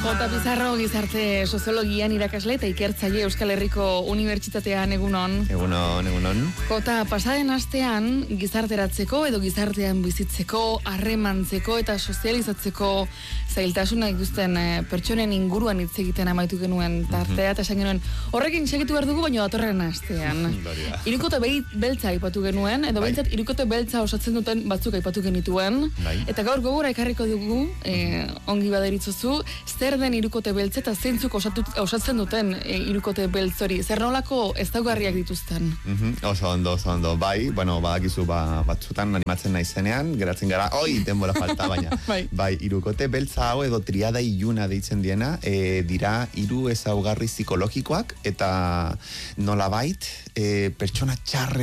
Jota Pizarro gizarte soziologian irakasle eta ikertzaile Euskal Herriko Unibertsitatean egunon. Egunon. Jota, pasaden astean gizarteratzeko edo gizartean bizitzeko, harremantzeko eta sozializatzeko zailtasuna ikusten pertsonen inguruan hitz egiten amaitu genuen tartea eta esan genuen horrekin segitu behar dugu, baina datorren astean. Hirukote beltza aipatu genuen, edo behintzat hirukote beltza osatzen duten batzuk aipatu genituen. Eta gaur gogora ekarriko dugu, ongi baderitzuzu, zer den hirukote beltz eta zeintzuk osatzen duten hirukote beltz hori? Zer nolako ezaugarriak dituzten? Oso ondo. Bai, badakizu batzutan animatzen naizenean, geratzen gara, denbora falta, baina. Bai, hirukote beltza hau edo triada iluna deitzen diena, dira hiru ezaugarri psikologikoak eta nolabait pertsona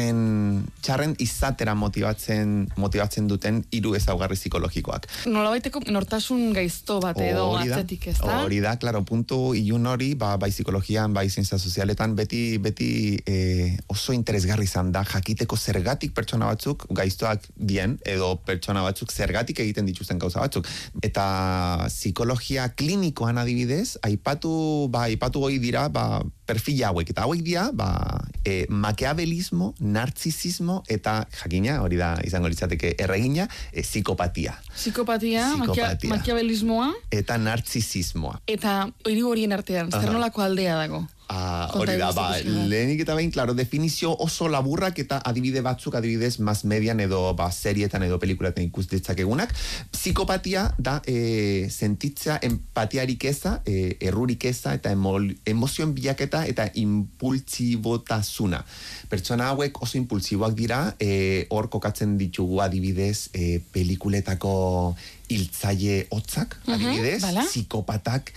txarren izatera motibatzen duten hiru ezaugarri psikologikoak. Nolabaiteko nortasun gaizto bat edo atzetik, ez da? Hori da, klaro, puntu ilun hori, bai psikologian, bai zientzia sozialetan, beti oso interesgarri izan da jakiteko zergatik pertsona batzuk gaiztoak dien, edo pertsona batzuk zergatik egiten dituzten gauza batzuk. Eta psikologia klinikoan adibidez, aipatu goi dira, perfil hauek, eta hauek dira, makiavelismo, narzisismo, eta jakina, hori da izango litzateke erregina, psikopatia. Psikopatia, makiavelismoa. Eta narzisismoa. Eta hiru horien artean, zer nolako aldea dago? Hori da, lehenik eta behin, klaro, definizio oso laburrak eta adibide batzuk, adibidez, mass median edo serietan edo pelikuletan ikus ditzakegunak. Psikopatia da sentitzea empatiarik eza, errurik eza eta emozioen bilaketa eta impultsibotasuna. Pertsona hauek oso impultsiboak dira, hor kokatzen ditugu adibidez pelikuletako hiltzaile hotzak, adibidez, psikopatak,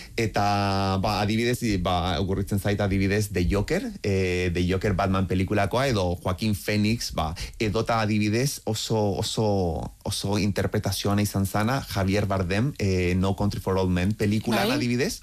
eta adibidez, ogurritzen zait adibidez The Joker Batman pelikulakoa, edo Joaquin Phoenix, edota adibidez oso interpretazioa izan zana, Javier Bardem, No Country for Old Men pelikulan adibidez,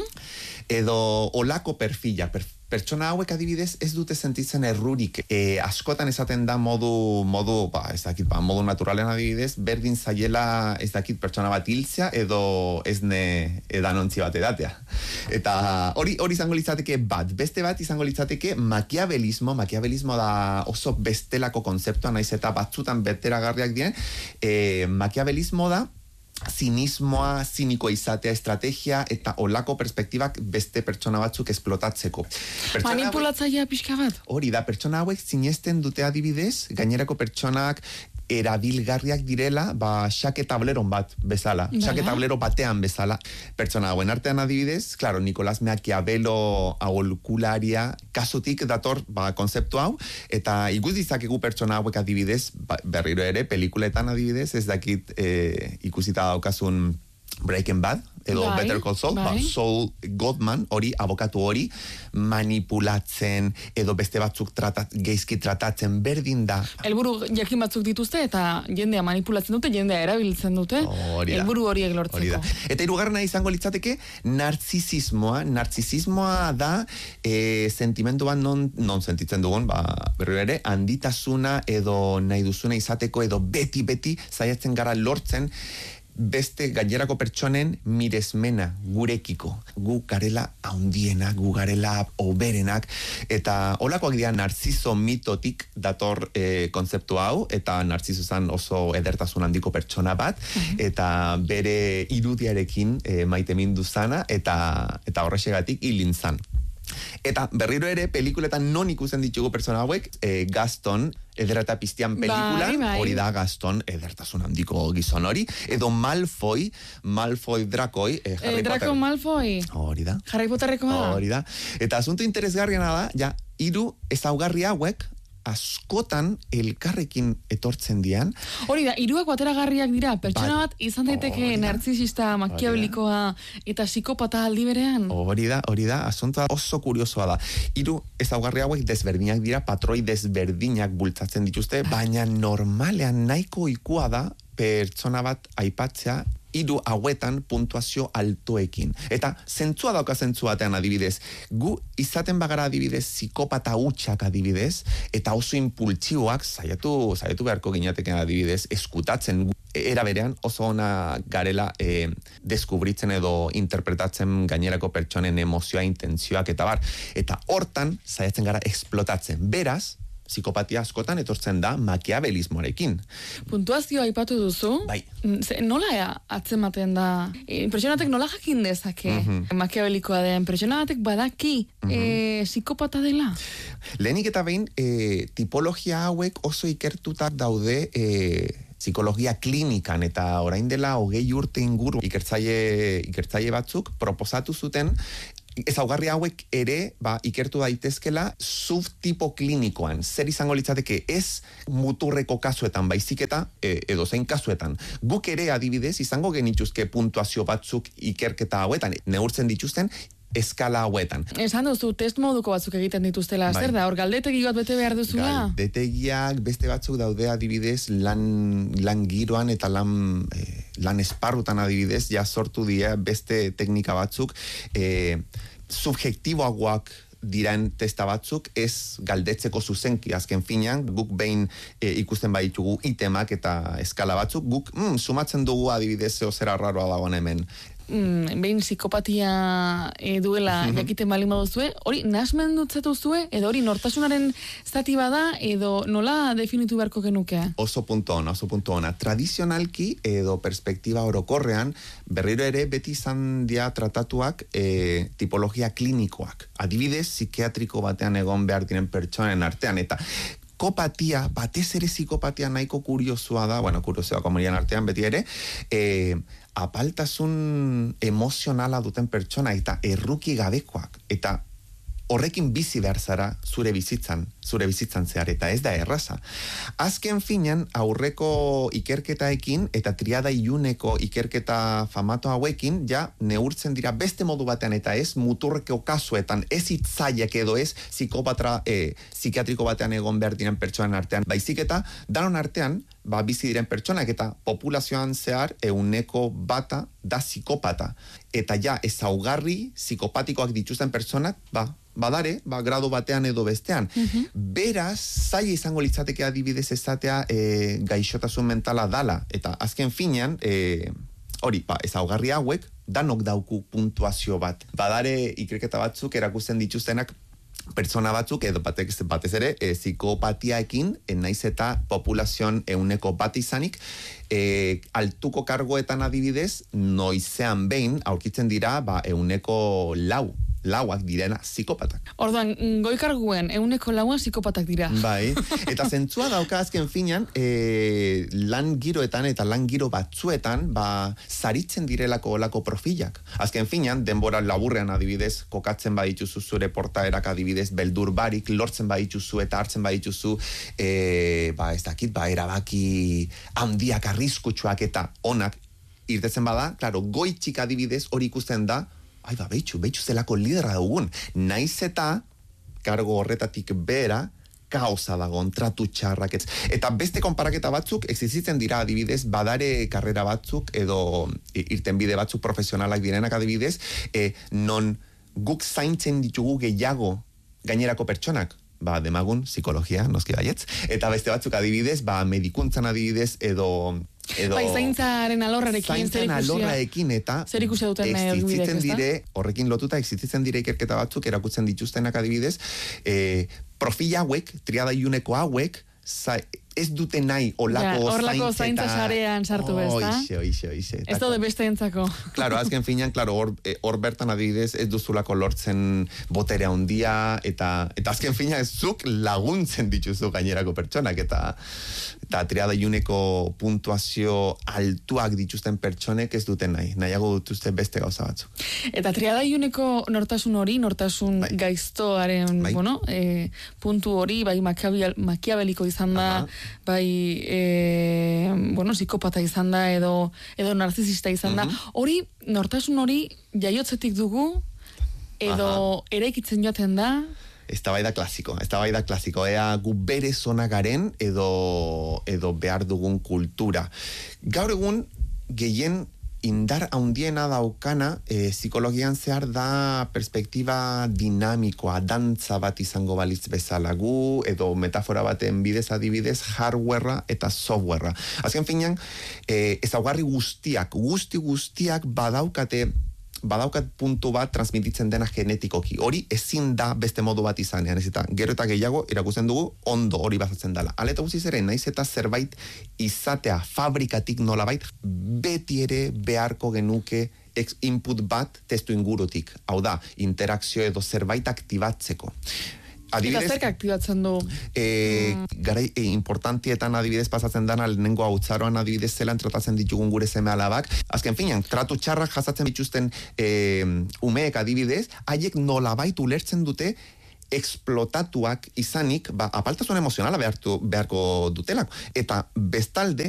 edo olako perfila, pertsona hauek adibidez ez dute sentitzen errurik. Askotan esaten da modu naturalen adibidez, berdin zaiela ez dakit pertsona bat hiltzea edo ezne edanontzi bat edatea. Eta hori izango litzateke beste bat izango litzateke makiavelismo da oso bestelako konzeptua, naiz eta batzutan beteragarriak diren. Makiavelismo da zinismoa, ziniko izatea, estrategia eta olako perspektibak beste pertsona batzuk esplotatzeko. Manipulatzailea pixka bat? Hori da, pertsona hauek sinesten dute adibidez, gainerako pertsonak erabilgarriak direla, xake tableron bat bezala, xake tablero batean bezala. Pertsona hauen artean adibidez, claro, Nicolás Maquiavelo aholkularia kasutik dator konzeptu hau, eta ikus ditzakegu pertsona hauek adibidez, berriro ere, pelikuletan adibidez, ez dakit ikusita daukazun Breaking Bad, edo Better Call Saul, Saul Goodman, hori, abokatu hori, manipulatzen, edo beste batzuk geizki tratatzen berdin da. Helburu jakin batzuk dituzte, eta jendea manipulatzen dute, jendea erabiltzen dute, helburu horiek lortzeko. Eta hirugarrena izango litzateke, narzisismoa da sentimenduan non sentitzen dugun, berri ere, handitasuna edo nahi duzuna izateko, edo beti zaiatzen gara lortzen, beste gainerako pertsonen miresmena gurekiko. Gu garela haundiena, gu garela oberenak, eta holakoak dira narziso mitotik dator konzeptu hau, eta narziso zan oso edertasun handiko pertsona bat, eta bere irudiarekin maite mindu zana, eta horrexegatik hilin zan. Eta berriro ere, pelikuletan non ikusten ditugu pertsona hauek, Gaston, Edera eta Piztian pelikulan, hori da Gaston, edertasun handiko gizon hori, edo Malfoy Drakoi, Harry Potter. Draco Malfoy? Hori da. Harry Potterrekoa? Hori da. Eta asunto interesgarriana da, hiru ezaugarri hauek, askotan elkarrekin etortzen dian. Hori da, hiruak bateragarriak dira, pertsona bat izan daiteke narzisista, makiavelikoa eta psikopata aldi berean. Hori da, asuntoa oso kuriosoa da. Hiru ezaugarri hauek desberdinak dira, patroi desberdinak bultzatzen dituzte, baina normalean nahiko ikua da pertsona bat aipatzea hiru hauetan puntuazio altoekin. Eta zentzua dauka zentzu batean adibidez. Gu izaten bagara adibidez psikopata hutsak adibidez, eta oso impultsiboak saiatu beharko ginateken adibidez, eskutatzen era berean oso ona garela deskubritzen edo interpretatzen gainerako pertsonen emozioa, intentzioak eta bar. Eta hortan saiatzen gara esplotatzen. Beraz, psikopatia askotan etortzen da makiabelismoarekin. Puntuazioa aipatu duzu. Bai. Nola atzematen da? Pertsonatek nola jakin dezake makiabelikoa den? Pertsonatek badaki psikopata dela? Lehenik eta behin, tipologia hauek oso ikertutak daude psikologia klinikan, eta orain dela 20 urte inguru ikertzaile batzuk proposatu zuten ezaugarri hauek ere ikertu daitezkela subtipo klinikoan. Zer izango litzateke ez muturreko kasuetan baizik eta edo zein kasuetan. Guk ere adibidez izango genituzke puntuazio batzuk ikerketa hauetan, neurtzen dituzten eskala hauetan. Esan duzu, test moduko batzuk egiten dituztela, zer da, hor galdetegi bat bete behar duzula? Galdetegiak beste batzuk daude adibidez lan giroan eta lan esparrutan adibidez, ja sortu dira beste teknika batzuk, subjektiboagoak diren testa batzuk, ez galdetzeko zuzenki, azken finean, guk behin ikusten baitugu itemak eta eskala batzuk, guk sumatzen dugu adibidez zera arraroa dagoen hemen. Behin psikopatia duela jakiten balin baduzue, hori nasmen dutzatu zue, edo hori nortasunaren zati bada, edo nola definitu beharko genuke? Oso punto ona. Tradizionalki edo perspektiba orokorrean, berriro ere beti izan dia tratatuak tipologia klinikoak. Adibidez, psikiatriko batean egon behar diren pertsonen artean, eta psikopatia, batez ere psikopatia nahiko kuriosua da, kuriosoa komunian artean beti ere, apaltasun emozionala duten pertsona eta erruki gabekoak, eta horrekin bizi behar zara zure bizitzan zehar, eta ez da erraza. Azken finean, aurreko ikerketaekin eta triada iluneko ikerketa famato hauekin, ja neurtzen dira beste modu batean, eta ez muturreko kasuetan, ez hitzaiak edo ez psikiatriko batean egon behar diren pertsonan artean, baizik eta danon artean, bizi diren pertsonak, eta populazioan zehar 1% da psikopata. Eta ja, ezaugarri psikopatikoak dituzten pertsonak, badare, grado batean edo bestean. Beraz, zaila izango litzateke adibidez ezatea gaixotasun mentala dala. Eta azken finean, hori, ezaugarri hauek, danok dauku puntuazio bat. Badare ikerketa batzuk erakusten dituztenak pertsona batzuk, edo batez ere, psikopatiaekin, naiz eta populazion 1% izanik, altuko kargoetan adibidez, noizean behin, aurkitzen dira, 104 lauak direna psikopatak. Orduan, goi karguen 104 psikopatak dira. Bai, eta zentzua dauka azken finean, lan giroetan eta lan giro batzuetan, saritzen direlako olako profilak. Azken finean, denbora laburrean adibidez, kokatzen badituzu zure portaerak adibidez, beldur barik, lortzen badituzu eta hartzen badituzu, ez dakit, erabaki handiak arriskutsuak eta onak irtetzen bada, klaro, goitxik adibidez hori ikusten da, behitxu zelako lidera dugun. Naiz eta, kargo horretatik bera, kaosa dagoen, tratu txarrak. Eta beste konparaketa batzuk, existitzen dira adibidez, badare karrera batzuk, edo irtenbide batzuk profesionalak direnak adibidez, non guk zaintzen ditugu gehiago gainerako pertsonak. Demagun, psikologia, noski baietz. Eta beste batzuk adibidez, medikuntzan adibidez, edo zaintzaren alorrarekin, zer ikusia duten existitzen dire, horrekin lotuta existitzen dire ikerketa batzuk erakutzen dituztenak adibidez, profil hauek, triada iluneko hauek, ez dute nahi olako zaintza sarean sartu bezta. Oixe. Ez daude beste entzako. Claro, azken finean, hor bertan adibidez ez duzulako lortzen botere handia, eta azken finean zuk laguntzen dituzu gainerako pertsonak, eta triada iluneko puntuazio altuak dituzten pertsonek ez duten nahiago dituzte beste gauza batzuk. Eta triada iluneko nortasun hori, nortasun gaiztoaren, puntu hori, makiabeliko izan da, psikopata izan da, edo narzisista izan da. Hori, nortasun hori jaiotzetik dugu, edo eraikitzen joaten da? Eztabaida klasiko. Ea gu bere zona garen, edo behar dugun kultura. Gaur egun, gehien indar handiena daukana psikologian zehar da perspektiba dinamikoa, dantza bat izango balitz bezala gu, edo metafora baten bidez adibidez, hardwarea eta softwarea. Azken finean, ezaugarri guztiak badaukat puntu bat transmititzen dena genetikoki. Hori ezin da beste modu bat izanean, ez eta gero eta gehiago irakusten dugu ondo hori bazatzen dela. Aleta guztiz ere, naiz eta zerbait izatea fabrikatik nolabait, beti ere beharko genuke input bat testu ingurutik. Hau da, interakzio edo zerbait aktibatzeko. Adibidez, eta zerk aktibatzen du? Garai importantietan adibidez pasatzen dana lehenengo hautzaroan adibidez zelan tratatzen ditugun gure seme alabak. Azken finean, tratu txarrak jasatzen dituzten umeek adibidez, haiek nolabait ulertzen dute eksplotatuak izanik, apaltasun emozionala beharko dutelako. Eta bestalde,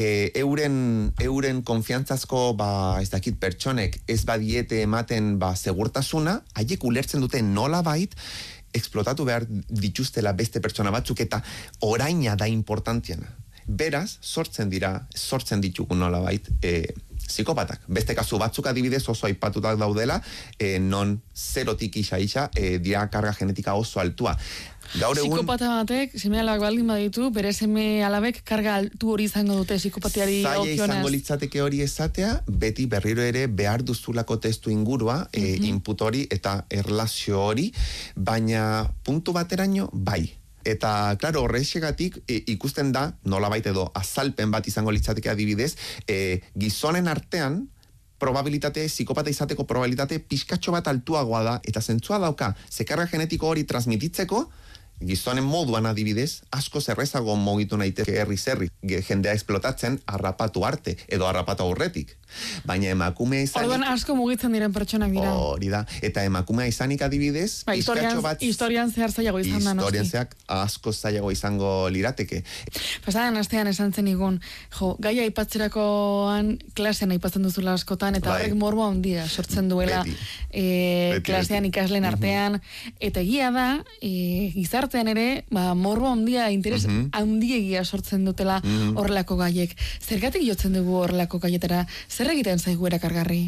euren konfiantzazko, ez dakit pertsonek ez badiete ematen segurtasuna, haiek ulertzen dute nolabait eksplotatu behar dituztela beste pertsona batzuk eta oraina da importantiana. Beraz, sortzen ditugu nolabait psikopatak. Beste kasu batzuk adibidez oso aipatutak daudela, non zerotik isa dira karga genetika oso altua. Psikopata batek, seme alabak baldin baditu, bere seme alabek karga altu hori izango dute psikopatiari zaila okionez. Izango litzateke hori esatea, beti berriro ere behar duzulako testu ingurua, input hori eta erlazio hori, baina puntu bateraino bai. Eta, klaro, horrexegatik ikusten da, nolabait edo azalpen bat izango litzateke adibidez, gizonen artean, psikopata izateko probabilitate pixkatxo bat altuagoa da, eta zentzua dauka, zekarga genetiko hori transmititzeko, gizonen moduan adibidez, asko zerrezago mugitu naiteke herri, jendea esplotatzen harrapatu arte, edo harrapatu aurretik. Baina emakumea izanik... Orduan asko mugitzen diren pertsonak dira. Hori da, eta emakumea izanik adibidez... Historian zehar zailago izan da, noski. Historian zehar asko zailago izango lirateke. Pasadan astean esan zen igun, gaia aipatzerakoan klasean aipatzen duzula askotan, eta horrek morbo handia sortzen duela klasean ikasleen artean, eta egia da, gizartean ere, morbo handia, interes handiegia sortzen dutela horrelako gaiek. Zergatik jotzen dugu horrelako gaietara? Zer egiten zaigu erakargarri?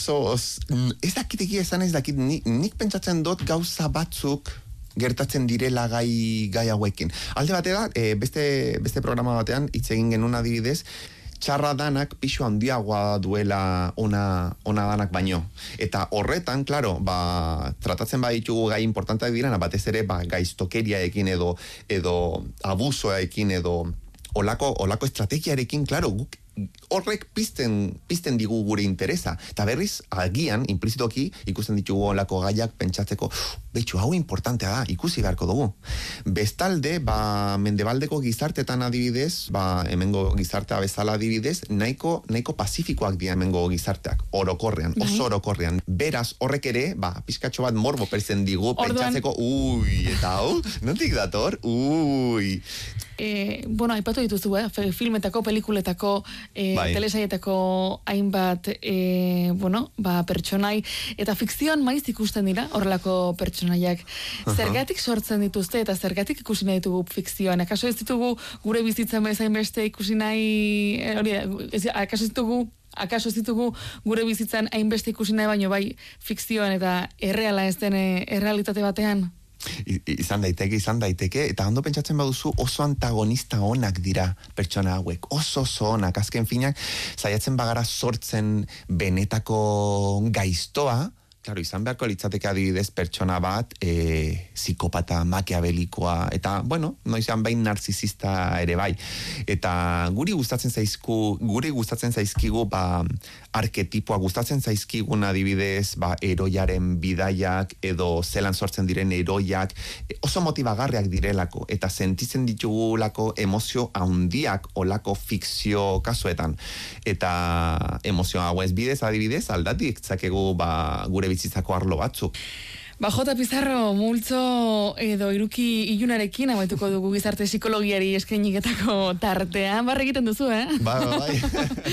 Ez dakit egia esan ez dakit, nik pentsatzen dut gauza batzuk gertatzen direla gai hauekin. Alde batera, beste programa batean, hitz egin genuen adibidez, txarra danak pixu handiagoa duela ona danak baino. Eta horretan, klaro, tratatzen baditugu gai importanteak direna, batez ere gaiztokeriaekin edo abusoekin edo olako estrategiarekin, klaro, guk horrek pizten digu gure interesa. Eta berriz, agian, implizitoki, ikusten ditugu olako gaiak pentsatzeko, betxu, hau importantea da, ikusi beharko dugu. Bestalde, mendebaldeko gizartetan adibidez, hemengo gizartea bezala adibidez, nahiko pasifikoak dira hemengo gizarteak, orokorrean, oso orokorrean. Beraz, horrek ere, pizkatxo bat morbo perzen digu, pentsatzeko, eta hau, nondik dator? Aipatu dituzu, filmetako, pelikuletako, telesaietako hainbat pertsonai, eta fikzioan maiz ikusten dira horrelako pertsonaiak. Zergatik sortzen dituzte eta zergatik ikusi nahi ditugu fikzioan? Akaso ez ditugu gure bizitzan bezain beste ikusi nahi, akaso ez ditugu gure bizitzan hainbeste ikusi nahi baino bai fikzioan eta erreala ez den errealitate batean? Izan daiteke, eta ondo pentsatzen baduzu oso antagonista onak dira pertsona hauek, oso onak, azken finak, saiatzen bagara sortzen benetako gaiztoa, klaro, izan beharko litzateke adibidez pertsona bat, psikopata, makiabelikoa, eta, noizean bain narzizista ere bai. Eta guri gustatzen zaizkigu, arketipoa gustatzen zaizkigun adibidez, eroiaren bidaiak, edo zelan sortzen diren eroiak, oso motibagarriak direlako, eta sentitzen ditugulako emozio handiak olako fikzio kasuetan. Eta emozio hauez bidez adibidez, aldatik zakegu gure bizitzako arlo batzuk. Jota Pizarro, multzo edo iruki ilunarekin amaituko dugu gizarte psikologiari eskainiketako tartea. Barra egiten duzu, Bai.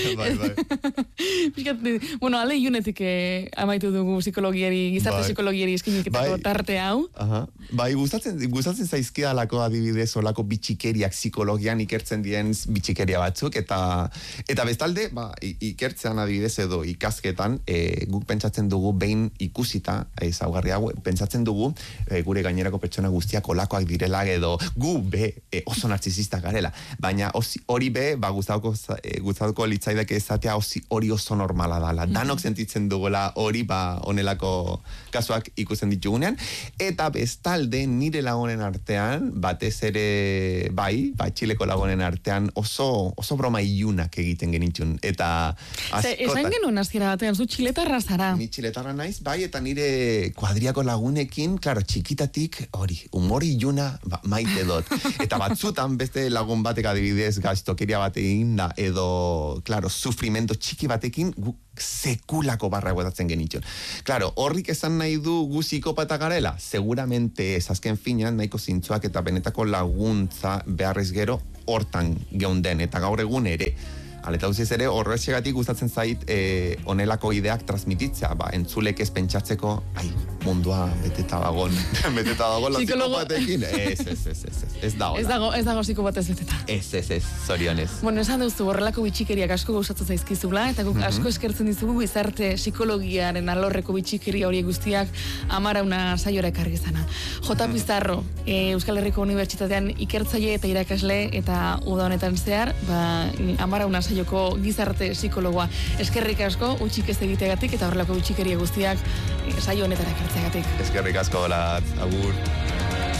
Piskat, bueno, ale ilunetik amaitu dugu gizarte psikologiari eskainiketako tarte hau. Bai, gustatzen zaizkidalako adibidez olako bitxikeriak psikologian ikertzen dien bitxikeria batzuk, eta bestalde, ikertzean adibidez edo ikasketan, guk pentsatzen dugu behin ikusita, ezaugarri hau, pentsatzen dugu gure gainerako pertsona guztiak olakoak direla edo gu oso narzisistak garela, baina hori gustatuko litzaidake esatea hori oso normala dala, danok sentitzen dugula hori onelako kasuak ikusten ditugunean, eta bestalde nire lagunen artean batez ere Txileko lagunen artean oso broma ilunak egiten genitun, eta esan genuen azkera batean, zu txiletarra zara. Ni txiletarra naiz, eta nire kuadriako lagunekin, klaro, txikitatik, hori, humori iluna maite dut. Eta batzutan, beste lagun batek adibidez, gaiztokeria batekin, edo, klaro, sufrimento txiki batekin, guk sekulako barra egotatzen genitxon. Klaro, horrik esan nahi du gu psikopata garela? Seguramente ez azken finan, nahiko zintzuak eta benetako laguntza beharrez gero hortan geunden, eta gaur egun ere. Eta uziz ere, horrexegatik gustatzen zait onelako ideak transmititzea, entzulek ez pentsatzeko, mundua beteta dagon la psikopatekin. Ez dago. Ez dago psikopatez beteta. Ez, zorionez. Bueno, esan duzu, horrelako bitxikeriak asko gauzatzen zaizkizula, eta guk asko eskertzen dizugu gizarte psikologiaren alorreko bitxikeria horiek guztiak Amarauna saiora ekarri izana. Jota Pizarro, Euskal Herriko Unibertsitatean ikertzaile eta irakasle, eta uda honetan zehar, Amarauna saioko gizarte psikologoa. Eskerrik asko, utxik ez egiteagatik, eta horrelako bitxikeria guztiak saio honetara ekartzeagatik. Eskerrik asko, agur.